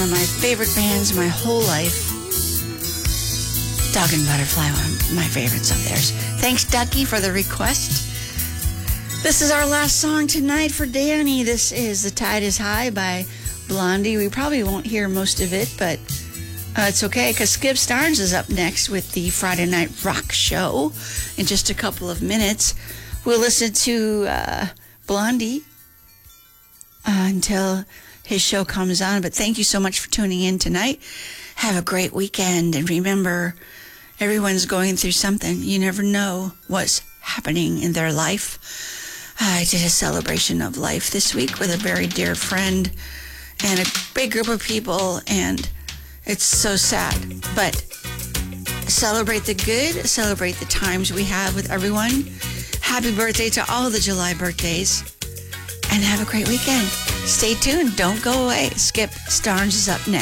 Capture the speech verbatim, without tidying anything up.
One of my favorite bands my whole life. Dog and Butterfly, one of my favorites of theirs. Thanks, Ducky, for the request. This is our last song tonight for Danny. This is The Tide is High by Blondie. We probably won't hear most of it, but uh, it's okay because Skip Starnes is up next with the Friday Night Rock Show in just a couple of minutes. We'll listen to uh, Blondie uh, until his show comes on. But thank you so much for tuning in tonight. Have a great weekend. And remember, everyone's going through something. You never know what's happening in their life. I did a celebration of life this week with a very dear friend and a big group of people, and it's so sad. But celebrate the good, celebrate the times we have with everyone. Happy birthday to all the July birthdays, and have a great weekend. Stay tuned. Don't go away. Skip Starnes is up next.